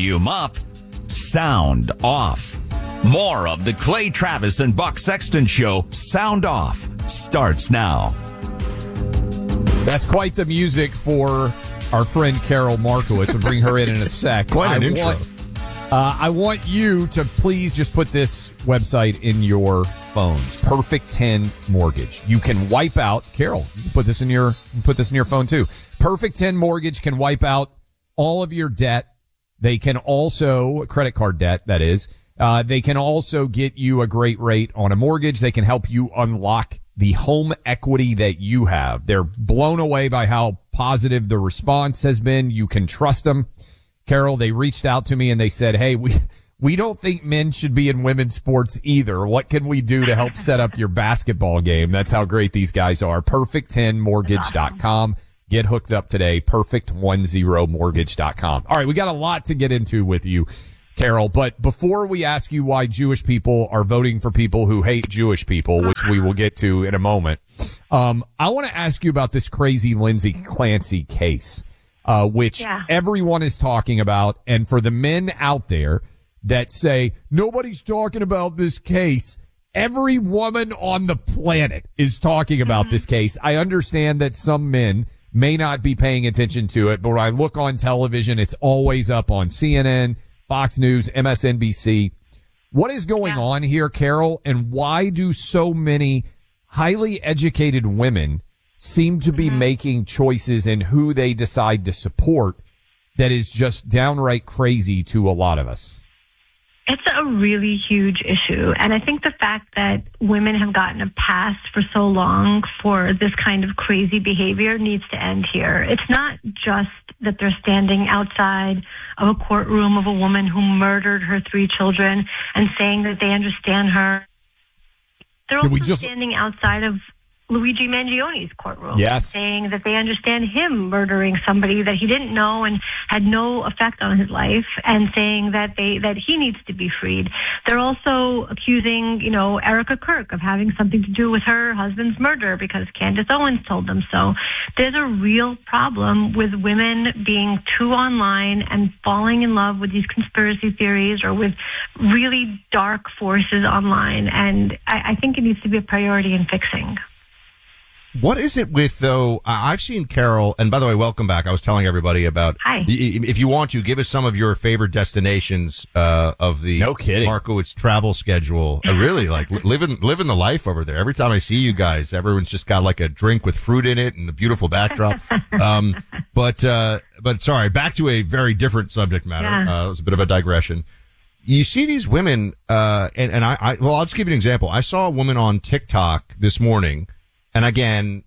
volume up, sound off. More of the Clay Travis and Buck Sexton Show, Sound Off, starts now. That's quite the music for our friend Carol Markowitz. We'll bring her in a sec. Quite an intro. I want you to please just put this website in your phones. Perfect 10 Mortgage. You can wipe out, Carol, you can put this in your phone too. Perfect 10 Mortgage can wipe out all of your debt. They can also, credit card debt, that is. They can also get you a great rate on a mortgage. They can help you unlock the home equity that you have. They're blown away by how positive the response has been. You can trust them. Carol, they reached out to me and they said, hey, we don't think men should be in women's sports either. What can we do to help set up your basketball game? That's how great these guys are. Perfect10mortgage.com. Get hooked up today. Perfect10mortgage.com. All right, we got a lot to get into with you, Carol, but before we ask you why Jewish people are voting for people who hate Jewish people, which we will get to in a moment, I want to ask you about this crazy Lindsay Clancy case, which everyone is talking about. And for the men out there that say, nobody's talking about this case, every woman on the planet is talking about this case. I understand that some men may not be paying attention to it, but when I look on television, it's always up on CNN, Fox News, MSNBC. What is going on here, Carol, and why do so many highly educated women seem to be making choices in who they decide to support that is just downright crazy to a lot of us? It's a really huge issue. And I think the fact that women have gotten a pass for so long for this kind of crazy behavior needs to end here. It's not just that they're standing outside of a courtroom of a woman who murdered her 3 children and saying that they understand her. They're also standing outside of Luigi Mangione's courtroom, saying that they understand him murdering somebody that he didn't know and had no effect on his life, and saying that he needs to be freed. They're also accusing, Erica Kirk of having something to do with her husband's murder because Candace Owens told them so. There's a real problem with women being too online and falling in love with these conspiracy theories or with really dark forces online, and I think it needs to be a priority in fixing. What is it with, though? I've seen Carol, and by the way, welcome back. I was telling everybody about, if you want to, give us some of your favorite destinations of the Markowitz travel schedule. I really like living the life over there. Every time I see you guys, everyone's just got like a drink with fruit in it and a beautiful backdrop. But sorry, back to a very different subject matter. It was a bit of a digression. You see these women, and I'll just give you an example. I saw a woman on TikTok this morning. And again,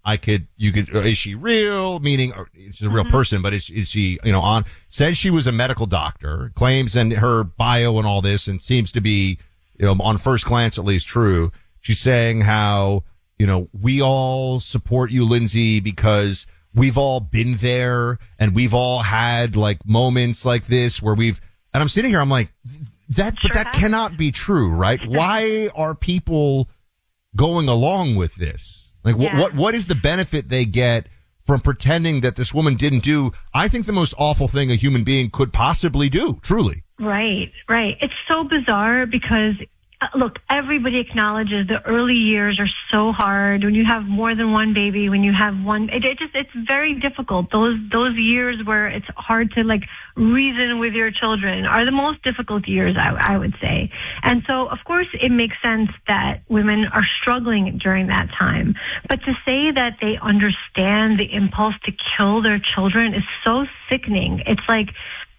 is she real? Meaning, she's a real person, but is she, says she was a medical doctor, claims in her bio and all this, and seems to be, on first glance at least true. She's saying how, we all support you, Lindsay, because we've all been there and we've all had like moments like this where and I'm sitting here, I'm like, that cannot be true, right? Why are people going along with this? Like, what is the benefit they get from pretending that this woman didn't do, I think, the most awful thing a human being could possibly do, truly? Right. It's so bizarre because, look, everybody acknowledges the early years are so hard. When you have more than one baby, when you have one, it's very difficult. Those years where it's hard to reason with your children are the most difficult years, I would say. And so, of course, it makes sense that women are struggling during that time. But to say that they understand the impulse to kill their children is so sickening. It's like,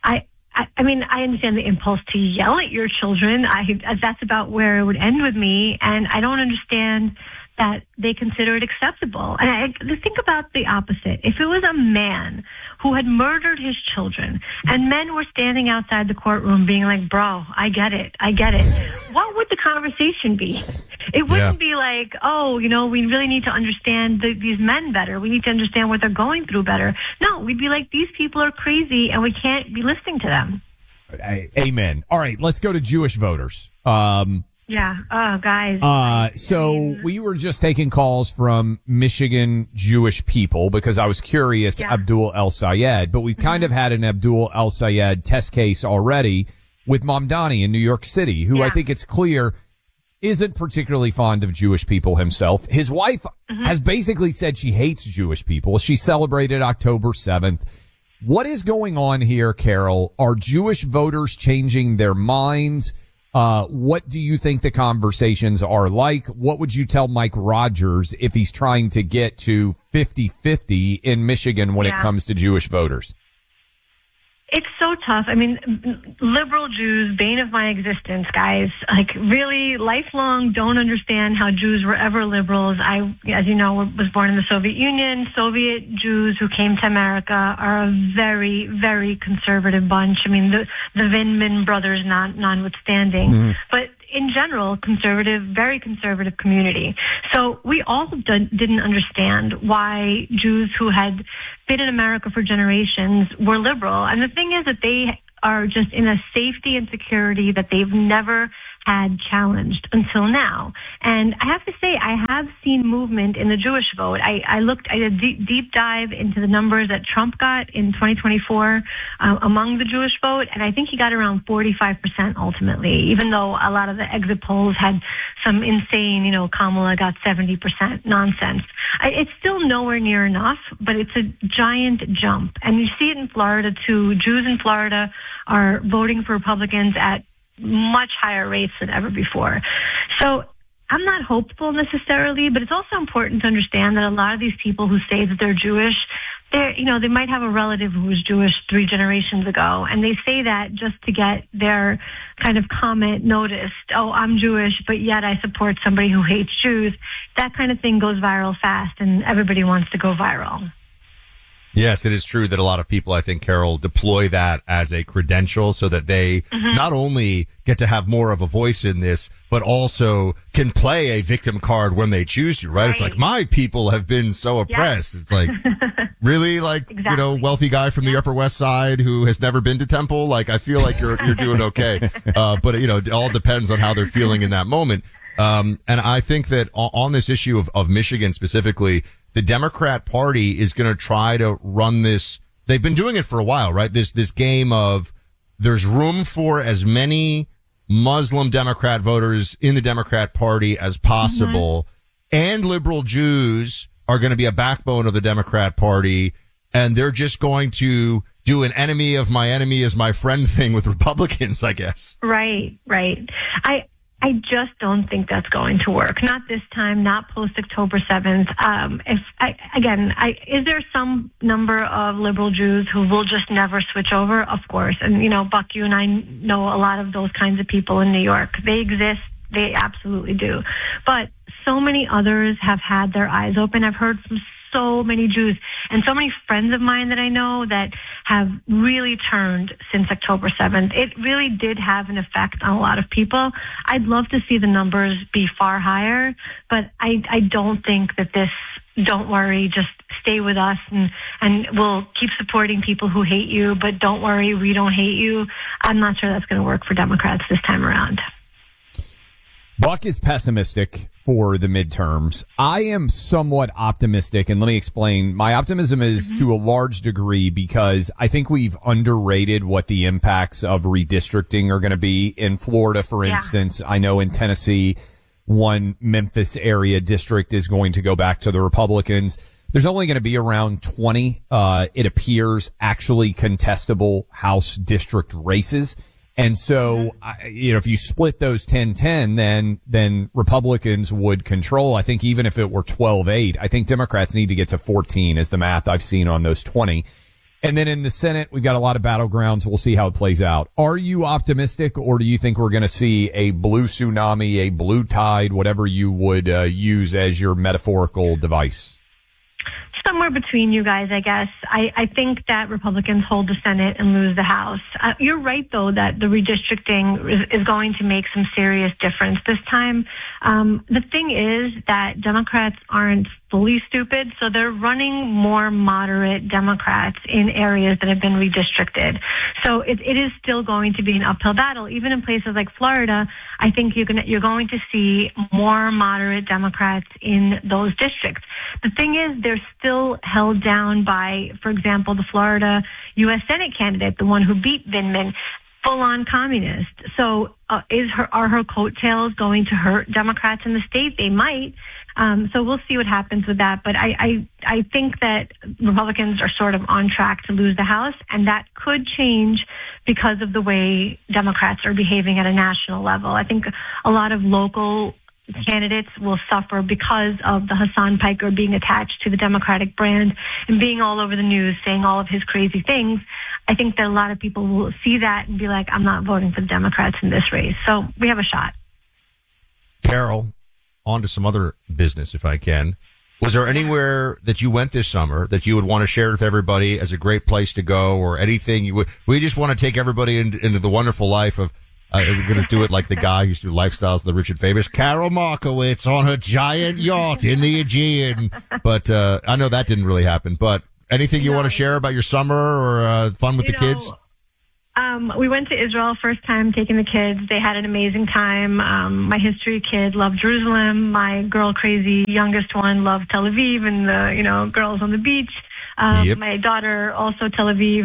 I mean, I understand the impulse to yell at your children. That's about where it would end with me. And I don't understand that they consider it acceptable. And I think about the opposite. If it was a man who had murdered his children and men were standing outside the courtroom being like, bro, I get it. What would the conversation be? It wouldn't be like, we really need to understand these men better. We need to understand what they're going through better. No, we'd be like, these people are crazy and we can't be listening to them. Amen. All right, let's go to Jewish voters. Yeah. Oh, guys. So we were just taking calls from Michigan Jewish people because I was curious, Abdul El Sayed, but we've kind of had an Abdul El Sayed test case already with Mamdani in New York City, who I think it's clear isn't particularly fond of Jewish people himself. His wife has basically said she hates Jewish people. She celebrated October 7th. What is going on here, Carol? Are Jewish voters changing their minds? What do you think the conversations are like? What would you tell Mike Rogers if he's trying to get to 50-50 in Michigan when it comes to Jewish voters? It's so tough. I mean, liberal Jews, bane of my existence, guys. Like, really, lifelong, don't understand how Jews were ever liberals. I, as you know, was born in the Soviet Union. Soviet Jews who came to America are a very, very conservative bunch. I mean, the Vindman brothers notwithstanding. But in general, conservative, very conservative community. So we all didn't understand why Jews who had been in America for generations were liberal. And the thing is that they are just in a safety and security that they've never had challenged until now. And I have to say, I have seen movement in the Jewish vote. I did a deep dive into the numbers that Trump got in 2024 among the Jewish vote, and I think he got around 45% ultimately, even though a lot of the exit polls had some insane, Kamala got 70% nonsense. It's still nowhere near enough, but it's a giant jump. And you see it in Florida, too. Jews in Florida are voting for Republicans at much higher rates than ever before. So I'm not hopeful necessarily, but it's also important to understand that a lot of these people who say that they're Jewish, they might have a relative who was Jewish 3 generations ago, and they say that just to get their kind of comment noticed. Oh, I'm Jewish, but yet I support somebody who hates Jews. That kind of thing goes viral fast, and everybody wants to go viral. Yes, it is true that a lot of people, I think, Carol, deploy that as a credential so that they not only get to have more of a voice in this, but also can play a victim card when they choose to, right? It's like, my people have been so oppressed. It's like, really? Like, wealthy guy from the Upper West Side who has never been to Temple? Like, I feel like you're doing okay. But, it all depends on how they're feeling in that moment. And I think that on this issue of Michigan specifically, the Democrat Party is going to try to run this. They've been doing it for a while, right? This game of there's room for as many Muslim Democrat voters in the Democrat Party as possible. And liberal Jews are going to be a backbone of the Democrat Party. And they're just going to do an enemy of my enemy is my friend thing with Republicans, I guess. Right. I just don't think that's going to work. Not this time, not post October 7th. Is there some number of liberal Jews who will just never switch over? Of course. And, Buck, you and I know a lot of those kinds of people in New York. They exist. They absolutely do. But so many others have had their eyes open. I've heard from so many Jews and so many friends of mine that I know that have really turned since October 7th. It really did have an effect on a lot of people. I'd love to see the numbers be far higher, but I don't think that this, don't worry, just stay with us and we'll keep supporting people who hate you, but don't worry, we don't hate you. I'm not sure that's going to work for Democrats this time around. Buck is pessimistic for the midterms. I am somewhat optimistic, and let me explain. My optimism is to a large degree because I think we've underrated what the impacts of redistricting are going to be. In Florida, for instance, I know in Tennessee, one Memphis area district is going to go back to the Republicans. There's only going to be around 20, it appears, actually contestable House district races. And so, if you split those 10-10, then Republicans would control. I think even if it were 12-8, I think Democrats need to get to 14 is the math I've seen on those 20. And then in the Senate, we've got a lot of battlegrounds. We'll see how it plays out. Are you optimistic, or do you think we're going to see a blue tsunami, a blue tide, whatever you would use as your metaphorical device? Somewhere between you guys, I guess. I think that Republicans hold the Senate and lose the House. You're right, though, that the redistricting is going to make some serious difference this time. The thing is that Democrats aren't fully stupid. So they're running more moderate Democrats in areas that have been redistricted. So it is still going to be an uphill battle. Even in places like Florida, I think you're going to see more moderate Democrats in those districts. The thing is, they're still held down by, for example, the Florida U.S. Senate candidate, the one who beat Vindman, full-on communist. So are her coattails going to hurt Democrats in the state? They might. So we'll see what happens with that. But I think that Republicans are sort of on track to lose the House, and that could change because of the way Democrats are behaving at a national level. I think a lot of local candidates will suffer because of the Hassan Piker being attached to the Democratic brand and being all over the news saying all of his crazy things. I think that a lot of people will see that and be like, I'm not voting for the Democrats in this race. So we have a shot. Carol, on to some other business, if I can. Was there anywhere that you went this summer that you would want to share with everybody as a great place to go, or anything you would? We just want to take everybody into the wonderful life of, we're going to do it like the guy who used to do Lifestyles of the Rich and Famous, Carol Markowitz on her giant yacht in the Aegean. But I know that didn't really happen. But anything you want to share about your summer or fun with the kids? We went to Israel first time, taking the kids. They had an amazing time. My history kid loved Jerusalem. My girl crazy youngest one loved Tel Aviv and the, girls on the beach. Yep. My daughter also Tel Aviv.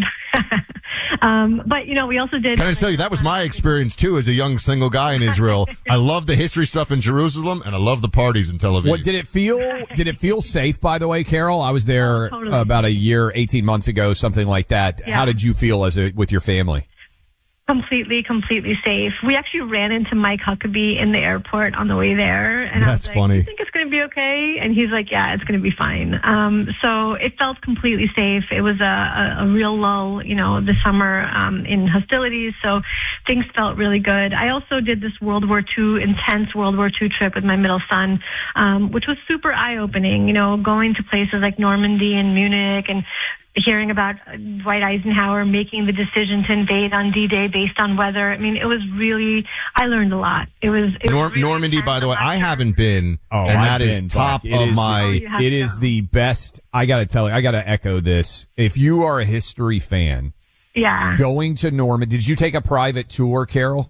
But, we also did. Can I tell you, that was my experience too as a young single guy in Israel. I love the history stuff in Jerusalem, and I love the parties in Tel Aviv. What did it feel safe, by the way, Carol? I was there about a year, 18 months ago, something like that. Yeah. How did you feel with your family? Completely safe. We actually ran into Mike Huckabee in the airport on the way there. And That's I was like, funny. You think it's going to be okay? And he's like, yeah, it's going to be fine. So it felt completely safe. It was a real lull, this summer in hostilities. So things felt really good. I also did this intense World War II trip with my middle son, which was super eye-opening, going to places like Normandy and Munich and hearing about Dwight Eisenhower making the decision to invade on D-Day based on weather. I mean, it was really, I learned a lot. It was really Normandy, by the way, I haven't been, and that is top of my... It is the best. I got to tell you, I got to echo this. If you are a history fan, going to Normandy, did you take a private tour, Carol?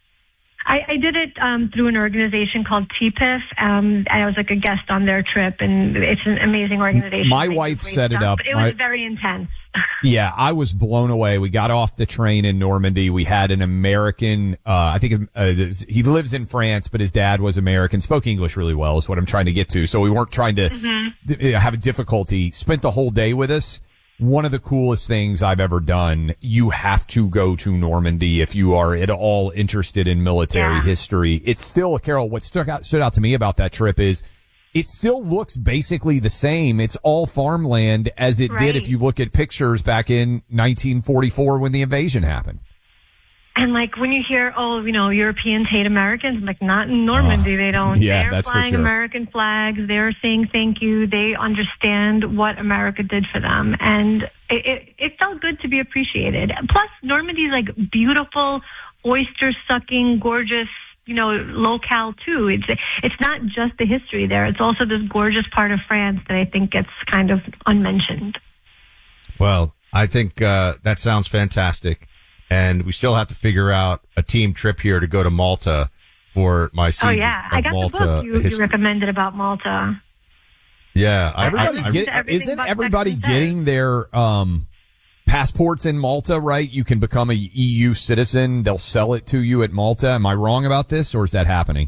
I did it through an organization called TPIF, and I was like a guest on their trip, and it's an amazing organization. My wife set it up. But it was very intense. Yeah, I was blown away. We got off the train in Normandy. We had an American, I think he lives in France, but his dad was American, spoke English really well is what I'm trying to get to. So we weren't trying to have a difficulty. Spent the whole day with us. One of the coolest things I've ever done. You have to go to Normandy if you are at all interested in military history. It's still, Carol, what stood out to me about that trip is it still looks basically the same. It's all farmland as it did if you look at pictures back in 1944 when the invasion happened. And like when you hear, Europeans hate Americans, like not in Normandy, they don't. Yeah, they're that's flying for sure. American flags. They're saying thank you. They understand what America did for them. And it felt good to be appreciated. Plus, Normandy's like beautiful, oyster-sucking, gorgeous, locale too. It's not just the history there. It's also this gorgeous part of France that I think gets kind of unmentioned. Well, I think that sounds fantastic. And we still have to figure out a team trip here to go to Malta for my season. Oh, yeah. I got Malta the book you recommended about Malta. Yeah. Isn't everybody getting their passports in Malta, right? You can become a EU citizen. They'll sell it to you at Malta. Am I wrong about this, or is that happening?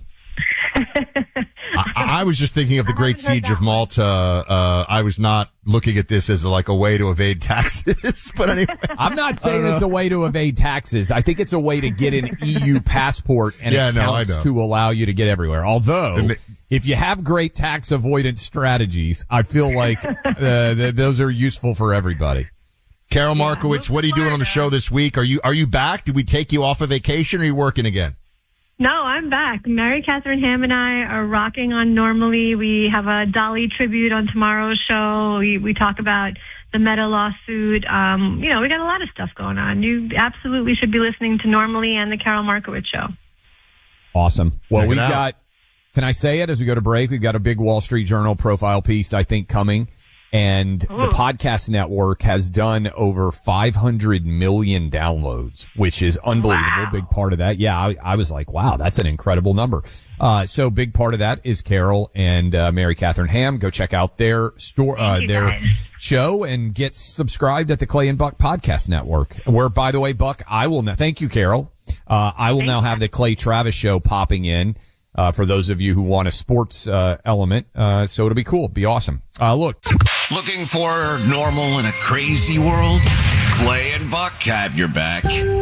I was just thinking of the Great Siege of Malta. I was not looking at this as a way to evade taxes. But anyway, I'm not saying it's a way to evade taxes. I think it's a way to get an EU passport and it counts to allow you to get everywhere. Although, if you have great tax avoidance strategies, I feel like those are useful for everybody. Carol Markowitz, what are you doing on the show this week? Are you back? Did we take you off of vacation, or are you working again? No, I'm back. Mary Catherine Ham and I are rocking on Normally. We have a Dolly tribute on tomorrow's show. We talk about the Meta lawsuit. We got a lot of stuff going on. You absolutely should be listening to Normally and the Carol Markowitz Show. Awesome. Well, we've got Can I say it as we go to break? We've got a big Wall Street Journal profile piece, I think, coming. And the podcast network has done over 500 million downloads, which is unbelievable. Wow. Big part of that. Yeah, I was like, wow, that's an incredible number. So big part of that is Carol and Mary Catherine Ham. Go check out their their show and get subscribed at the Clay and Buck Podcast Network. Where, by the way, Buck, thank you, Carol. I will now have the Clay Travis show popping in. For those of you who want a sports element, so it'll be cool, it'll be awesome. Look, looking for normal in a crazy world? Clay and Buck have your back.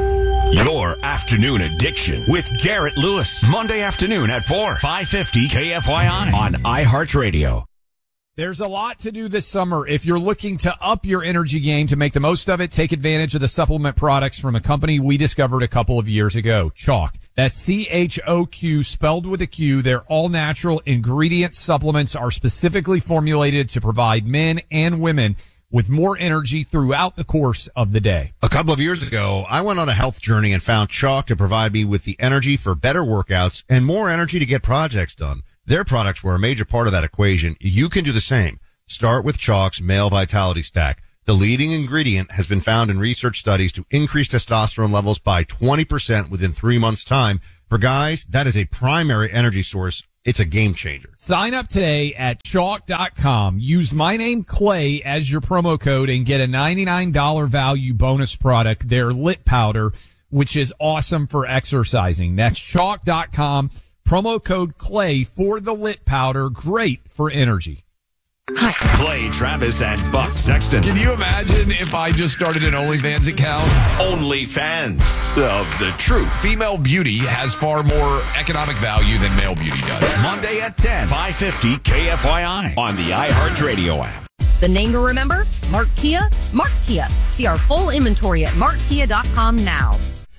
Your Afternoon Addiction with Garrett Lewis, Monday afternoon at 4, 550 KFYI on iHeartRadio. There's a lot to do this summer. If you're looking to up your energy game to make the most of it, take advantage of the supplement products from a company we discovered a couple of years ago, Chalk. That's CHOQ, spelled with a Q. Their all-natural ingredient supplements are specifically formulated to provide men and women with more energy throughout the course of the day. A couple of years ago, I went on a health journey and found Chalk to provide me with the energy for better workouts and more energy to get projects done. Their products were a major part of that equation. You can do the same. Start with Chalk's Male Vitality Stack. The leading ingredient has been found in research studies to increase testosterone levels by 20% within 3 months' time. For guys, that is a primary energy source. It's a game changer. Sign up today at chalk.com. Use my name, Clay, as your promo code and get a $99 value bonus product, their Lit Powder, which is awesome for exercising. That's chalk.com. Promo code Clay for the Lit Powder. Great for energy. Hi. Clay Travis and Buck Sexton. Can you imagine if I just started an OnlyFans account? OnlyFans of the truth. Female beauty has far more economic value than male beauty does. Monday at 10, 550 KFYI on the iHeartRadio app. The name to remember? Mark Kia? Mark Kia. See our full inventory at markkia.com now.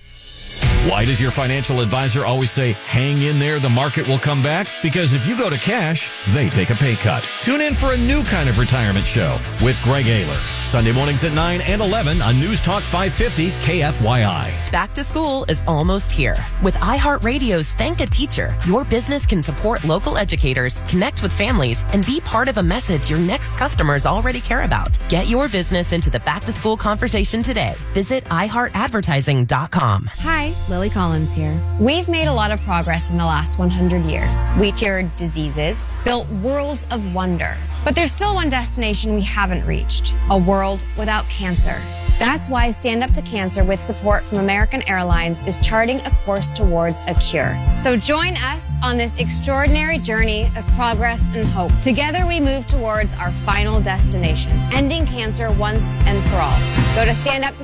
Why does your financial advisor always say, hang in there, the market will come back? Because if you go to cash, they take a pay cut. Tune in for a new kind of retirement show with Greg Ayler. Sunday mornings at 9 and 11 on News Talk 550 KFYI. Back to school is almost here. With iHeartRadio's Thank a Teacher, your business can support local educators, connect with families, and be part of a message your next customers already care about. Get your business into the back to school conversation today. Visit iHeartAdvertising.com. Hi, Lily Collins here. We've made a lot of progress in the last 100 years. We cured diseases, built worlds of wonder. But there's still one destination we haven't reached, a world without cancer. That's why Stand Up to Cancer, with support from American Airlines, is charting a course towards a cure. So join us on this extraordinary journey of progress and hope. Together we move towards our final destination, ending cancer once and for all. Go to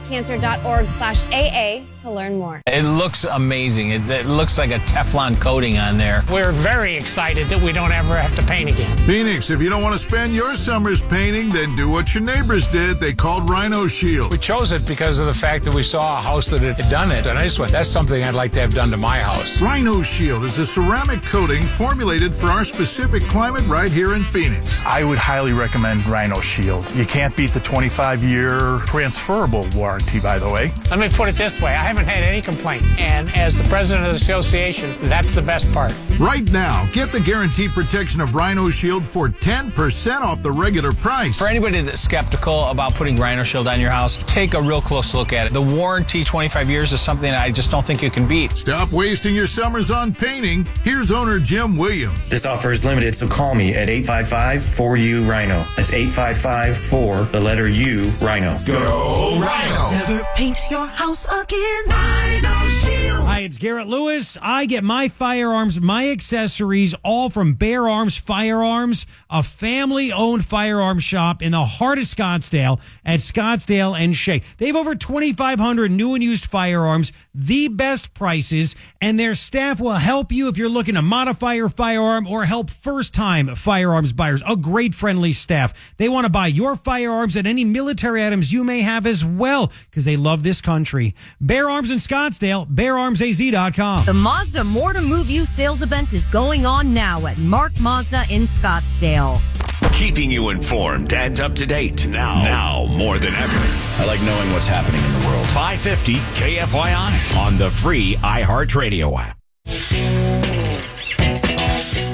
standuptocancer.org/AA to learn more. It looks amazing. It looks like a Teflon coating on there. We're very excited that we don't ever have to paint again. Phoenix, if you don't want to spend your summers painting, then do what your neighbors did. They called Rhino Shield. We chose it because of the fact that we saw a house that had done it, and I just went, that's something I'd like to have done to my house. Rhino Shield is a ceramic coating formulated for our specific climate right here in Phoenix. I would highly recommend Rhino Shield. You can't beat the 25-year transferable warranty, by the way. Let me put it this way. I haven't had any complaints, and as the president of the association, that's the best part. Right now, get the guaranteed protection of Rhino Shield for 10% off the regular price. For anybody that's skeptical about putting Rhino Shield on your house, take a real close look at it. The warranty, 25 years, is something that I just don't think you can beat. Stop wasting your summers on painting. Here's owner Jim Williams. This offer is limited, so call me at 855-4U-RHINO. That's 855-4, the letter U, Rhino. Go Rhino! Never paint your house again. Rhino Shield. Hi, it's Garrett Lewis. I get my firearms, my accessories, all from Bear Arms Firearms, a family-owned firearm shop in the heart of Scottsdale at Scottsdale and Shea. They have over 2,500 new and used firearms, the best prices, and their staff will help you if you're looking to modify your firearm or help first-time firearms buyers. A great, friendly staff. They want to buy your firearms and any military items you may have as well, because they love this country. Bear Arms in Scottsdale, BearArmsAZ.com. The Mazda More to Move You sales event is going on now at Mark Mazda in Scottsdale. Keeping you informed and up to date now more than ever. I like knowing what's happening in the world. 550 KFYI on the free iHeartRadio app.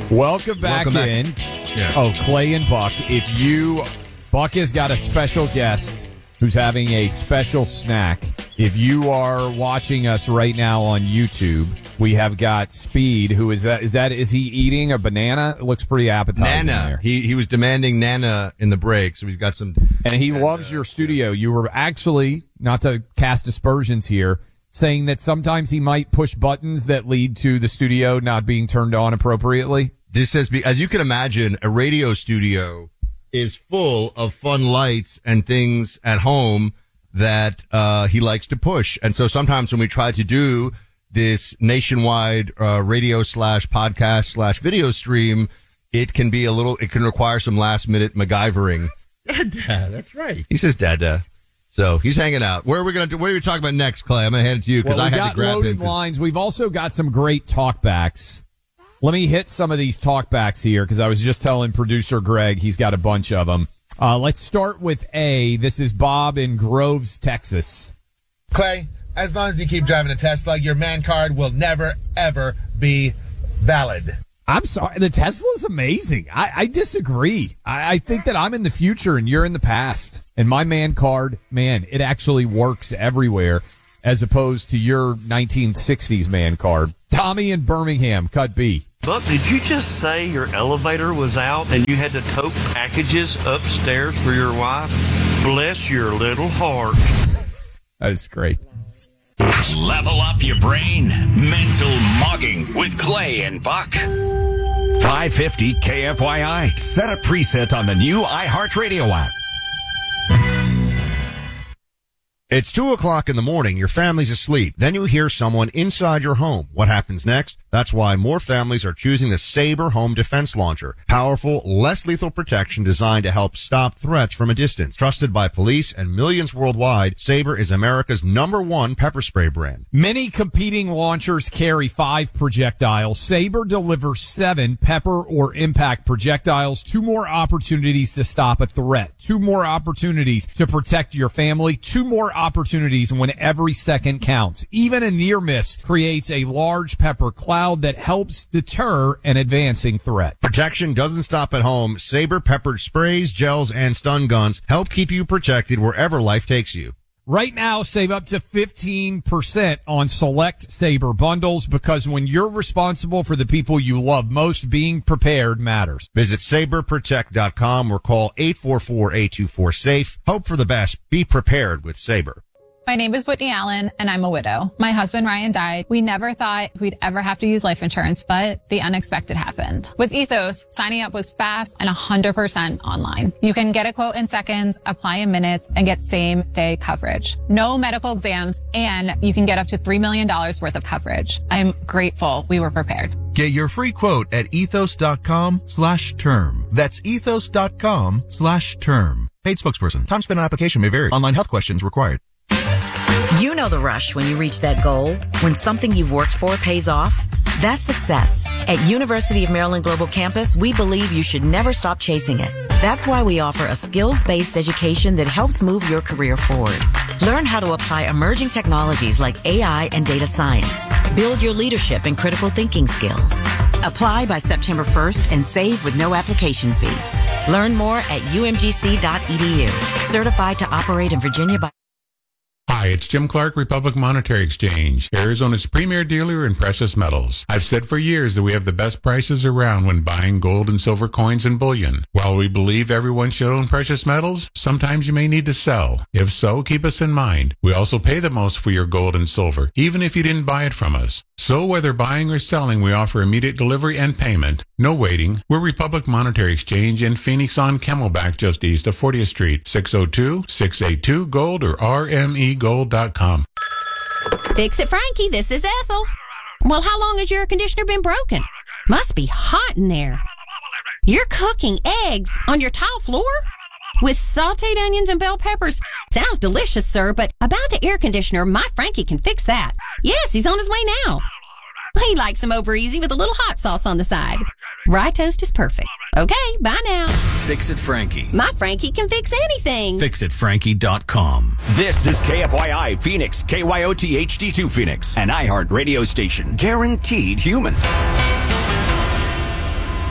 Welcome back in. Yeah. Oh, Clay and Buck. Buck has got a special guest who's having a special snack. If you are watching us right now on YouTube, we have got Speed. Who is that? Is he eating a banana? It looks pretty appetizing. Nana. There. He was demanding Nana in the break, so he's got some. And he loves your studio. You were actually, not to cast aspersions here, saying that sometimes he might push buttons that lead to the studio not being turned on appropriately. This has been, as you can imagine, a radio studio is full of fun lights and things at home that he likes to push. And so sometimes when we try to do this nationwide radio / podcast / video stream, it can require some last minute MacGyvering. Dada, that's right. He says Dada. So he's hanging out. What are we talking about next, Clay? I'm going to hand it to you because I had to grab loaded lines. We've also got some great talkbacks. Let me hit some of these talkbacks here because I was just telling producer Greg he's got a bunch of them. Let's start with A. This is Bob in Groves, Texas. Clay, as long as you keep driving a Tesla, your man card will never, ever be valid. I'm sorry. The Tesla's amazing. I disagree. I think that I'm in the future and you're in the past. And my man card, it actually works everywhere as opposed to your 1960s man card. Tommy in Birmingham, cut B. Buck, did you just say your elevator was out and you had to tote packages upstairs for your wife? Bless your little heart. That is great. Level up your brain. Mental mugging with Clay and Buck. 550 KFYI. Set a preset on the new iHeartRadio app. It's 2:00 in the morning. Your family's asleep. Then you hear someone inside your home. What happens next? That's why more families are choosing the Sabre Home Defense Launcher. Powerful, less lethal protection designed to help stop threats from a distance. Trusted by police and millions worldwide, Sabre is America's #1 pepper spray brand. Many competing launchers carry 5 projectiles. Sabre delivers 7 pepper or impact projectiles. 2 more opportunities to stop a threat. 2 more opportunities to protect your family. 2 more opportunities when every second counts. Even a near miss creates a large pepper cloud that helps deter an advancing threat. Protection doesn't stop at home. Sabre peppered sprays, gels, and stun guns help keep you protected wherever life takes you. Right now, save up to 15% on select Sabre bundles because when you're responsible for the people you love most, being prepared matters. Visit SabreProtect.com or call 844-824-SAFE. Hope for the best. Be prepared with Sabre. My name is Whitney Allen, and I'm a widow. My husband, Ryan, died. We never thought we'd ever have to use life insurance, but the unexpected happened. With Ethos, signing up was fast and 100% online. You can get a quote in seconds, apply in minutes, and get same-day coverage. No medical exams, and you can get up to $3 million worth of coverage. I'm grateful we were prepared. Get your free quote at ethos.com/term. That's ethos.com/term. Paid spokesperson. Time spent on application may vary. Online health questions required. You know the rush when you reach that goal, when something you've worked for pays off. That's success. At University of Maryland Global Campus, we believe you should never stop chasing it. That's why we offer a skills-based education that helps move your career forward. Learn how to apply emerging technologies like AI and data science. Build your leadership and critical thinking skills. Apply by September 1st and save with no application fee. Learn more at umgc.edu. Certified to operate in Virginia by... Hi, it's Jim Clark, Republic Monetary Exchange, Arizona's premier dealer in precious metals. I've said for years that we have the best prices around when buying gold and silver coins and bullion. While we believe everyone should own precious metals, sometimes you may need to sell. If so, keep us in mind. We also pay the most for your gold and silver, even if you didn't buy it from us. So whether buying or selling, we offer immediate delivery and payment. No waiting. We're Republic Monetary Exchange in Phoenix on Camelback, just east of 40th Street, 602-682-GOLD or RMEGold.com. Fix It Frankie, this is Ethel. Well, how long has your air conditioner been broken? Must be hot in there. You're cooking eggs on your tile floor? With sauteed onions and bell peppers. Sounds delicious, sir, but about the air conditioner, my Frankie can fix that. Yes, he's on his way now. He likes them over easy with a little hot sauce on the side. Rye toast is perfect. Okay, bye now. Fix It Frankie. My Frankie can fix anything. FixItFrankie.com. This is KFYI Phoenix, KYOT HD2 Phoenix, an iHeart radio station. Guaranteed human.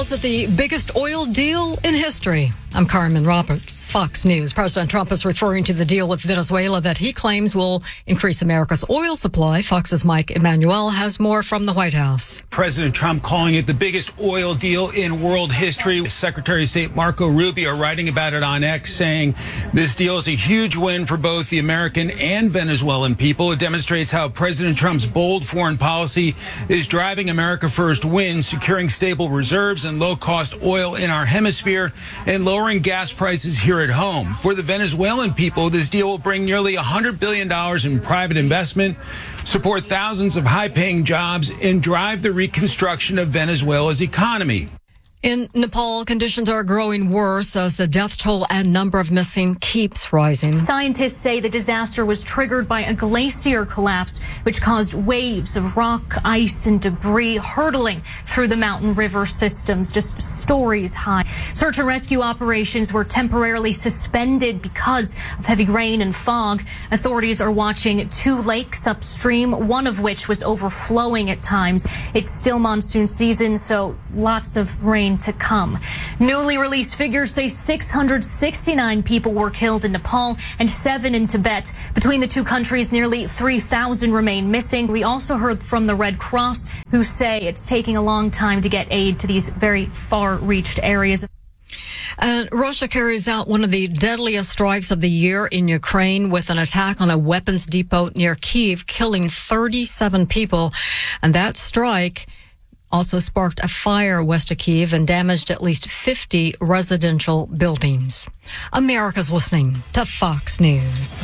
calls it the biggest oil deal in history. I'm Carmen Roberts, Fox News. President Trump is referring to the deal with Venezuela that he claims will increase America's oil supply. Fox's Mike Emanuel has more from the White House. President Trump calling it the biggest oil deal in world history. Secretary of State Marco Rubio writing about it on X, saying this deal is a huge win for both the American and Venezuelan people. It demonstrates how President Trump's bold foreign policy is driving America First wins, securing stable reserves and low-cost oil in our hemisphere and lowering gas prices here at home. For the Venezuelan people, this deal will bring nearly $100 billion in private investment, support thousands of high-paying jobs, and drive the reconstruction of Venezuela's economy. In Nepal, conditions are growing worse as the death toll and number of missing keeps rising. Scientists say the disaster was triggered by a glacier collapse, which caused waves of rock, ice, and debris hurtling through the mountain river systems, just stories high. Search and rescue operations were temporarily suspended because of heavy rain and fog. Authorities are watching 2 lakes upstream, one of which was overflowing at times. It's still monsoon season, so lots of rain to come. Newly released figures say 669 people were killed in Nepal and 7 in Tibet. Between the two countries, nearly 3,000 remain missing. We also heard from the Red Cross, who say it's taking a long time to get aid to these very far-reached areas. And Russia carries out one of the deadliest strikes of the year in Ukraine with an attack on a weapons depot near Kyiv, killing 37 people. And that strike also sparked a fire west of Kyiv and damaged at least 50 residential buildings. America's listening to Fox News.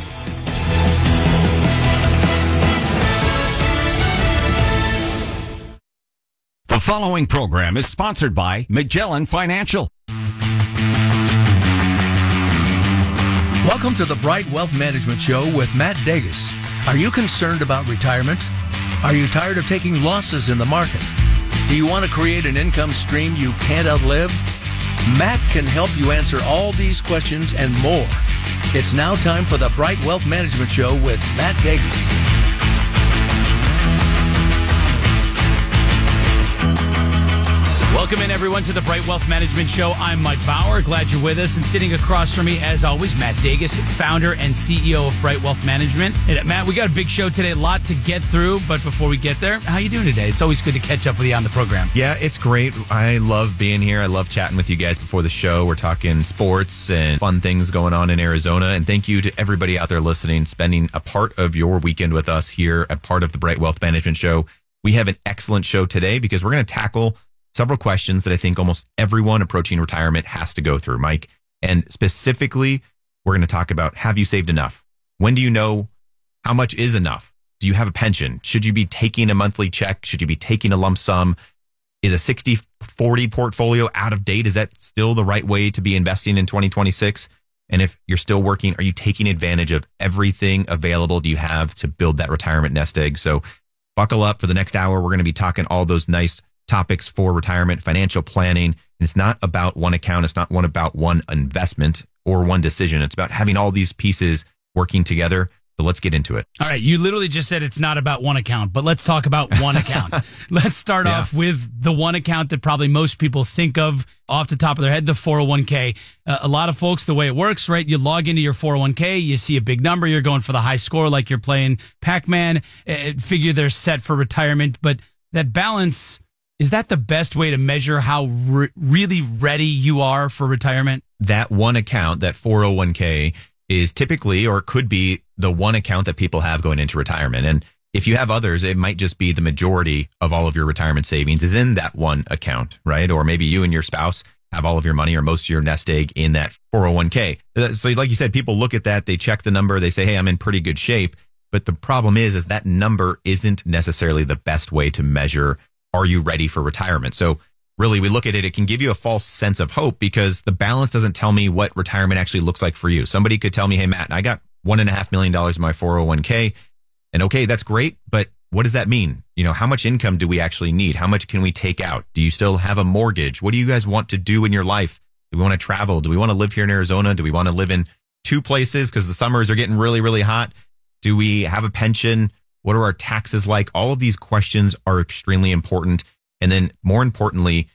The following program is sponsored by Magellan Financial. Welcome to the Bright Wealth Management Show with Matt Degas. Are you concerned about retirement? Are you tired of taking losses in the market? Do you want to create an income stream you can't outlive? Matt can help you answer all these questions and more. It's now time for the Bright Wealth Management Show with Matt Degas. Welcome in, everyone, to the Bright Wealth Management Show. I'm Mike Bauer. Glad you're with us. And sitting across from me, as always, Matt Degas, founder and CEO of Bright Wealth Management. And Matt, we got a big show today, a lot to get through. But before we get there, how you doing today? It's always good to catch up with you on the program. Yeah, it's great. I love being here. I love chatting with you guys before the show. We're talking sports and fun things going on in Arizona. And thank you to everybody out there listening, spending a part of your weekend with us here, a part of the Bright Wealth Management Show. We have an excellent show today because we're going to tackle several questions that I think almost everyone approaching retirement has to go through, Mike. And specifically, we're going to talk about, have you saved enough? When do you know how much is enough? Do you have a pension? Should you be taking a monthly check? Should you be taking a lump sum? Is a 60-40 portfolio out of date? Is that still the right way to be investing in 2026? And if you're still working, are you taking advantage of everything available do you have to build that retirement nest egg? So buckle up for the next hour. We're going to be talking all those nice topics for retirement, financial planning. And it's not about one account. It's not about one investment or one decision. It's about having all these pieces working together. So let's get into it. All right. You literally just said it's not about one account, but let's talk about one account. Let's start off with the one account that probably most people think of off the top of their head, the 401k. A lot of folks, the way it works, right? You log into your 401k, you see a big number, you're going for the high score like you're playing Pac-Man, figure they're set for retirement. But that balance, is that the best way to measure how really ready you are for retirement? That one account, that 401k, is typically, or could be, the one account that people have going into retirement. And if you have others, it might just be the majority of all of your retirement savings is in that one account, right? Or maybe you and your spouse have all of your money or most of your nest egg in that 401k. So like you said, people look at that, they check the number, they say, hey, I'm in pretty good shape. But the problem is that number isn't necessarily the best way to measure, are you ready for retirement? So really, we look at it, it can give you a false sense of hope because the balance doesn't tell me what retirement actually looks like for you. Somebody could tell me, hey, Matt, I got $1.5 million in my 401k. And okay, that's great. But what does that mean? You know, how much income do we actually need? How much can we take out? Do you still have a mortgage? What do you guys want to do in your life? Do we want to travel? Do we want to live here in Arizona? Do we want to live in 2 places because the summers are getting really, really hot? Do we have a pension? What are our taxes like? All of these questions are extremely important. And then more importantly,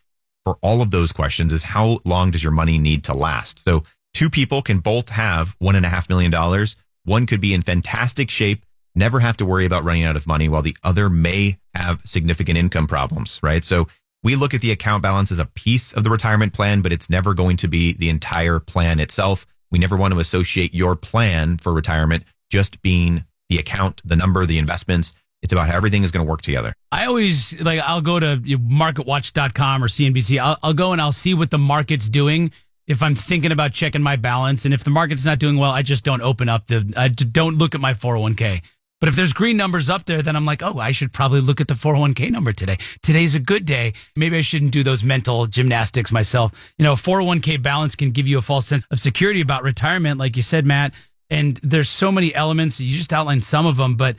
for all of those questions is how long does your money need to last? So 2 people can both have $1.5 million. One could be in fantastic shape, never have to worry about running out of money, while the other may have significant income problems, right? So we look at the account balance as a piece of the retirement plan, but it's never going to be the entire plan itself. We never want to associate your plan for retirement just being the account, the number, the investments. It's about how everything is going to work together. I always, I'll go to marketwatch.com or CNBC. I'll go and I'll see what the market's doing if I'm thinking about checking my balance. And if the market's not doing well, I just don't open up I don't look at my 401k. But if there's green numbers up there, then I'm like, oh, I should probably look at the 401k number today. Today's a good day. Maybe I shouldn't do those mental gymnastics myself. A 401k balance can give you a false sense of security about retirement, like you said, Matt. And there's so many elements. You just outlined some of them, but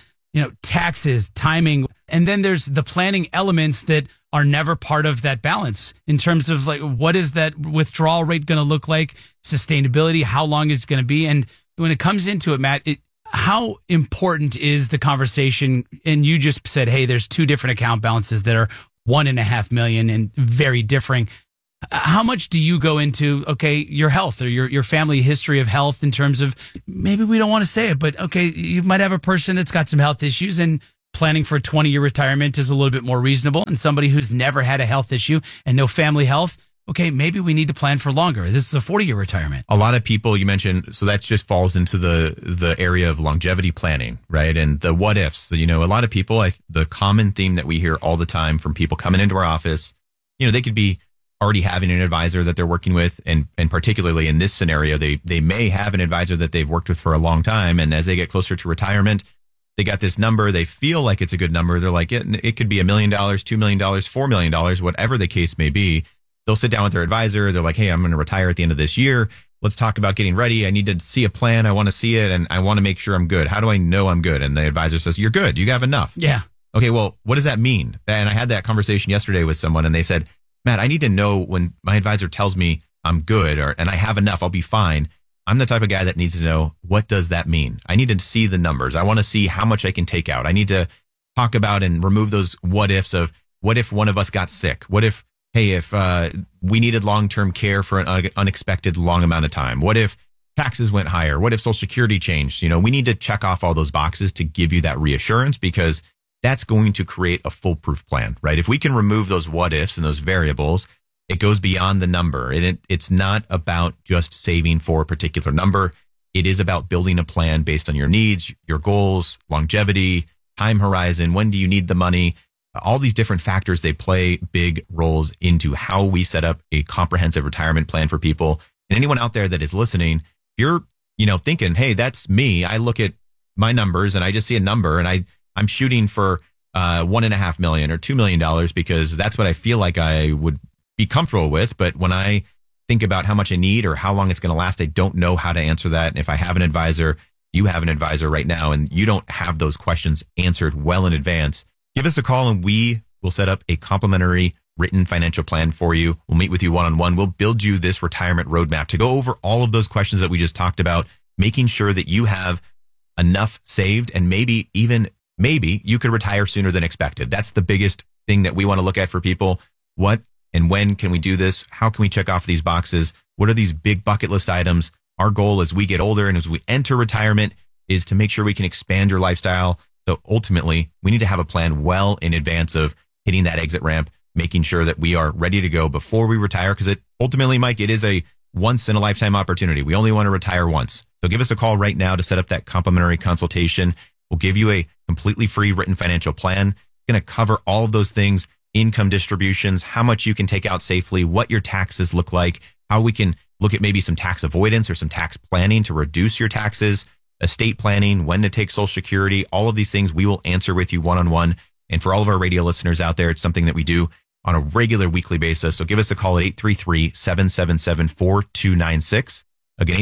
taxes, timing, and then there's the planning elements that are never part of that balance in terms of what is that withdrawal rate going to look like, sustainability, how long it's going to be. And when it comes into it, Matt, how important is the conversation? And you just said, hey, there's 2 different account balances that are $1.5 million and very differing. How much do you go into, your health or your family history of health in terms of, maybe we don't want to say it, but you might have a person that's got some health issues and planning for a 20-year retirement is a little bit more reasonable. And somebody who's never had a health issue and no family health, maybe we need to plan for longer. This is a 40-year retirement. A lot of people you mentioned, so that just falls into the area of longevity planning, right? And the what ifs. So, a lot of people, the common theme that we hear all the time from people coming into our office, they could be already having an advisor that they're working with. And particularly in this scenario, they may have an advisor that they've worked with for a long time. And as they get closer to retirement, they got this number. They feel like it's a good number. They're like, it could be $1 million, $2 million, $4 million, whatever the case may be. They'll sit down with their advisor. They're like, hey, I'm going to retire at the end of this year. Let's talk about getting ready. I need to see a plan. I want to see it. And I want to make sure I'm good. How do I know I'm good? And the advisor says, you're good. You have enough. Yeah. Okay, well, what does that mean? And I had that conversation yesterday with someone and they said, Matt, I need to know when my advisor tells me I'm good and I have enough, I'll be fine. I'm the type of guy that needs to know, what does that mean? I need to see the numbers. I want to see how much I can take out. I need to talk about and remove those what ifs of what if one of us got sick? What if, if we needed long-term care for an unexpected long amount of time? What if taxes went higher? What if Social Security changed? We need to check off all those boxes to give you that reassurance because that's going to create a foolproof plan, right? If we can remove those what ifs and those variables, it goes beyond the number. It's not about just saving for a particular number. It is about building a plan based on your needs, your goals, longevity, time horizon. When do you need the money? All these different factors, they play big roles into how we set up a comprehensive retirement plan for people. And anyone out there that is listening, if you're, thinking, hey, that's me. I look at my numbers and I just see a number and I'm shooting for $1.5 million or $2 million because that's what I feel like I would be comfortable with. But when I think about how much I need or how long it's going to last, I don't know how to answer that. And if I have an advisor, you have an advisor right now, and you don't have those questions answered well in advance, give us a call and we will set up a complimentary written financial plan for you. We'll meet with you one-on-one. We'll build you this retirement roadmap to go over all of those questions that we just talked about, making sure that you have enough saved and maybe you could retire sooner than expected. That's the biggest thing that we want to look at for people. What and when can we do this? How can we check off these boxes? What are these big bucket list items? Our goal as we get older and as we enter retirement is to make sure we can expand your lifestyle. So ultimately, we need to have a plan well in advance of hitting that exit ramp, making sure that we are ready to go before we retire. Because ultimately, Mike, it is a once in a lifetime opportunity. We only want to retire once. So give us a call right now to set up that complimentary consultation. We'll give you a completely free written financial plan. It's going to cover all of those things, income distributions, how much you can take out safely, what your taxes look like, how we can look at maybe some tax avoidance or some tax planning to reduce your taxes, estate planning, when to take Social Security, all of these things we will answer with you one-on-one. And for all of our radio listeners out there, it's something that we do on a regular weekly basis. So give us a call at 833-777-4296. Again,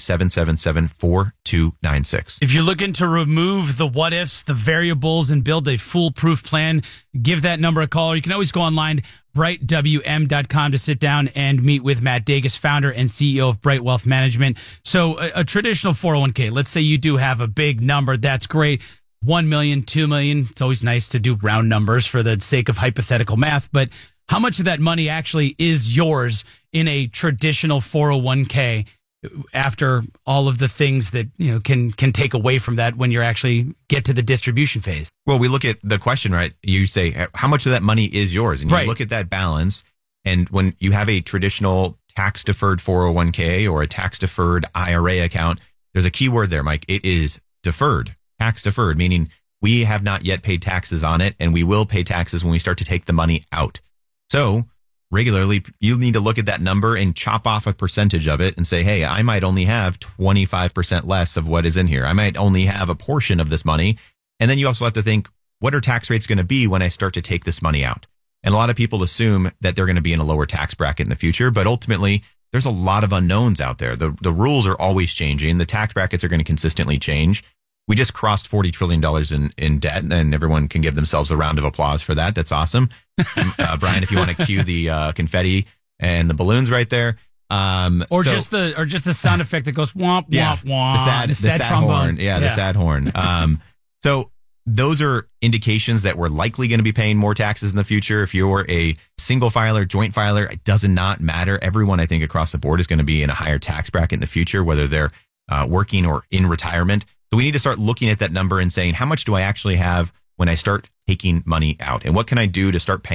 833-777-4296. If you're looking to remove the what ifs, the variables, and build a foolproof plan, give that number a call. Or you can always go online, brightwm.com, to sit down and meet with Matt Degas, founder and CEO of Bright Wealth Management. So a traditional 401k, let's say you do have a big number. That's great. 1 million, 2 million. It's always nice to do round numbers for the sake of hypothetical math. But how much of that money actually is yours in a traditional 401k after all of the things that can take away from that when you actually get to the distribution phase. Well, we look at the question, right? You say, how much of that money is yours? And you look at that balance. And when you have a traditional tax-deferred 401k or a tax-deferred IRA account, there's a key word there, Mike. It is deferred, tax-deferred, meaning we have not yet paid taxes on it, and we will pay taxes when we start to take the money out. So regularly, you need to look at that number and chop off a percentage of it and say, hey, I might only have 25% less of what is in here. I might only have a portion of this money. And then you also have to think, what are tax rates going to be when I start to take this money out? And a lot of people assume that they're going to be in a lower tax bracket in the future, but ultimately there's a lot of unknowns out there. The rules are always changing. The tax brackets are going to consistently change. We just crossed $40 trillion in debt, and everyone can give themselves a round of applause for that. That's awesome. Brian, if you want to cue the confetti and the balloons right there. Just the sound effect that goes womp, womp, womp. The sad trombone. Horn. Yeah, the sad horn. So those are indications that we're likely going to be paying more taxes in the future. If you're a single filer, joint filer, it does not matter. Everyone, I think, across the board is going to be in a higher tax bracket in the future, whether they're working or in retirement. So we need to start looking at that number and saying, how much do I actually have when I start taking money out? And what can I do to start paying